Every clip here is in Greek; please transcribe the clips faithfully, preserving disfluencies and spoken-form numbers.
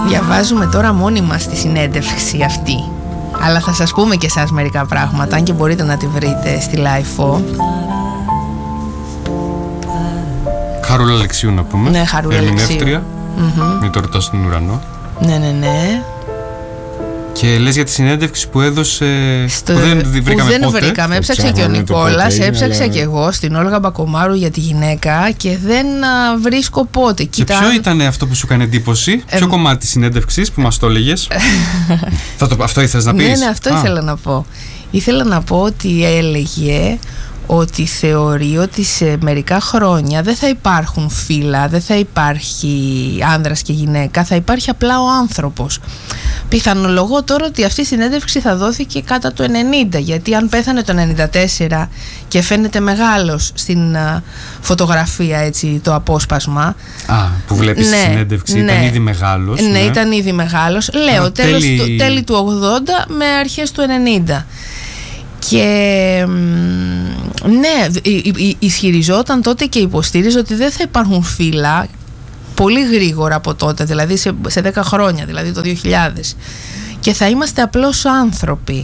Διαβάζουμε τώρα μόνοι μας τη συνέντευξη αυτή, αλλά θα σας πούμε και εσάς μερικά πράγματα, αν και μπορείτε να τη βρείτε στη Λάιφο. Χαρούλα Αλεξίου να πούμε. Ναι, Χαρούλα Αλεξίου. Ερμηνεύτρια, mm-hmm. με το ρωτά στον ουρανό. Ναι, ναι, ναι. Και λες για τη συνέντευξη που έδωσε. Στο... που δεν βρήκαμε. Που δεν πότε. βρήκαμε. Έψαξε και ο Νικόλας, έψαξα αλλά... και εγώ στην Όλγα Μπακομάρου για τη γυναίκα και δεν α, βρίσκω πότε. Και Κοίτα... ποιο ήταν αυτό που σου έκανε εντύπωση, ε... ποιο κομμάτι της συνέντευξης που μας το έλεγες? Θα το... Αυτό ήθελες να πεις? Ναι, ναι, αυτό α. ήθελα να πω. Ήθελα να πω ότι έλεγε ότι θεωρεί ότι σε μερικά χρόνια δεν θα υπάρχουν φύλλα, δεν θα υπάρχει άνδρας και γυναίκα, θα υπάρχει απλά ο άνθρωπος. Πιθανολογώ τώρα ότι αυτή η συνέντευξη θα δόθηκε κατά το ενενήντα, γιατί αν πέθανε το ενενήντα τέσσερα και φαίνεται μεγάλος στην uh, φωτογραφία, έτσι, το απόσπασμα. Α, που βλέπεις, ναι, τη συνέντευξη, ναι, ήταν ήδη μεγάλος. Ναι, ναι, ήταν ήδη μεγάλος. Λέω, Α, τέλος τέλη... Του, τέλη του ογδόντα με αρχές του ενενήντα. Και ναι, ισχυριζόταν τότε και υποστήριζε ότι δεν θα υπάρχουν φύλλα πολύ γρήγορα από τότε, δηλαδή σε, σε δέκα χρόνια, δηλαδή το δύο χιλιάδες, και θα είμαστε απλώς άνθρωποι.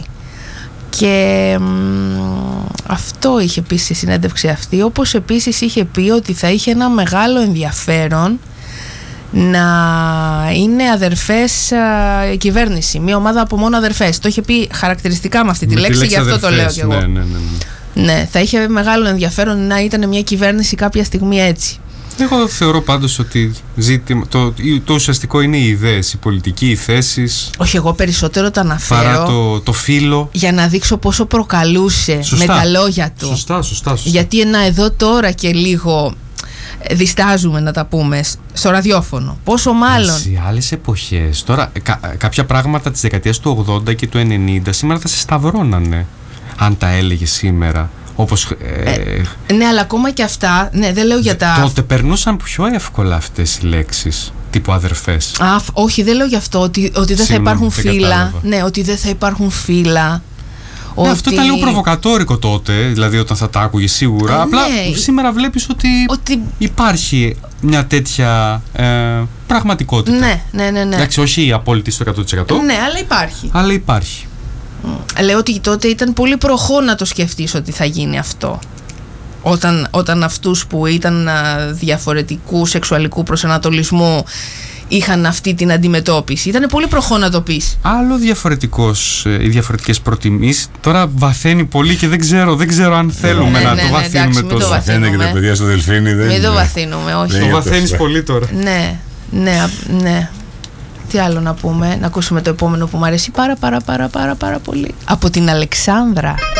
Και μ, αυτό είχε πει στη συνέντευξη αυτή, όπως επίσης είχε πει ότι θα είχε ένα μεγάλο ενδιαφέρον να είναι αδερφές α, η κυβέρνηση, μια ομάδα από μόνο αδερφές. Το είχε πει χαρακτηριστικά με αυτή τη με λέξη, γι' αυτό αδερφές, το λέω κι εγώ. Ναι, ναι, ναι, ναι. Ναι, θα είχε μεγάλο ενδιαφέρον να ήταν μια κυβέρνηση κάποια στιγμή έτσι. Εγώ θεωρώ πάντως ότι ζήτημα, το, το ουσιαστικό είναι οι ιδέες, η πολιτική, οι θέσεις. Όχι, εγώ περισσότερο το αναφέρω παρά το, το φύλλο, για να δείξω πόσο προκαλούσε, σωστά, με τα λόγια του. Σωστά, σωστά, σωστά. Γιατί ένα εδώ τώρα και λίγο διστάζουμε να τα πούμε στο ραδιόφωνο. Πόσο μάλλον σε άλλες εποχές. Τώρα κα, κάποια πράγματα της δεκαετίας του ογδόντα και του ενενήντα σήμερα θα σε σταυρώνανε αν τα έλεγε σήμερα. Όπως, ε, ε, ναι, αλλά ακόμα και αυτά, ναι, δεν λέω για τα... Τότε περνούσαν πιο εύκολα αυτές οι λέξεις, τύπου αδερφές. Α, όχι, δεν λέω γι' αυτό, ότι, ότι δεν Συγνώμη, θα υπάρχουν φύλλα. Ναι, ότι δεν θα υπάρχουν φύλλα. Ναι, ότι... αυτό ήταν λίγο προβοκατόρικο τότε, δηλαδή όταν θα τα άκουγε σίγουρα. Ε, Απλά ναι, σήμερα βλέπεις ότι, ότι υπάρχει μια τέτοια ε, πραγματικότητα. Ναι, ναι, ναι, ναι. Εντάξει, όχι η απόλυτη στο εκατό τοις εκατό. Ναι, αλλά υπάρχει. Αλλά υπάρχει. Λέω ότι τότε ήταν πολύ προχώ να το σκεφτείς ότι θα γίνει αυτό. Όταν, όταν αυτούς που ήταν διαφορετικού σεξουαλικού προσανατολισμού είχαν αυτή την αντιμετώπιση. Ήταν πολύ προχώ να το πεις. Άλλο διαφορετικός, οι διαφορετικές προτιμήσεις. Τώρα βαθαίνει πολύ και δεν ξέρω, δεν ξέρω αν θέλουμε ναι, να ναι, το ναι, βαθύνουμε εντάξει, τόσο. Βαθαίνε και τα παιδιά στο Δελφίνι. Δεν μην το βαθύνουμε, όχι. Το βαθαίνεις πολύ τώρα. Ναι, ναι, ναι. Τι άλλο να πούμε, να ακούσουμε το επόμενο που μου αρέσει πάρα πάρα πάρα πάρα πάρα πολύ. Από την Αλεξάνδρα.